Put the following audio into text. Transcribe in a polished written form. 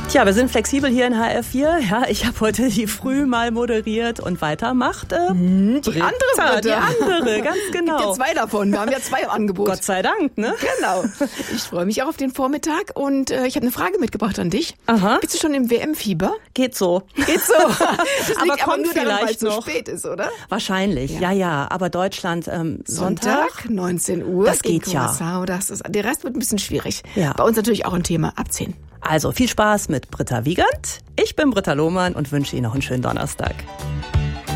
Tja, wir sind flexibel hier in HR4. Ja, ich habe heute die Früh mal moderiert und weitermacht. Die andere Britta. Die andere, ganz genau. Gibt ja 2 davon. Wir haben ja 2 im Angebot. Gott sei Dank, ne? Genau. Ich freue mich auch auf den Vormittag und ich habe eine Frage mitgebracht an dich. Aha. Bist du schon im WM-Fieber? Geht so. Geht so. Das liegt kommt nur daran, weil es vielleicht so noch. spät ist, oder? Wahrscheinlich, ja. Aber Deutschland Sonntag, 19 Uhr. Das geht Curaçao. Der Rest wird ein bisschen schwierig. Ja. Bei uns natürlich auch ein Thema ab 10. Also viel Spaß mit Britta Wiegand. Ich bin Britta Lohmann und wünsche Ihnen noch einen schönen Donnerstag.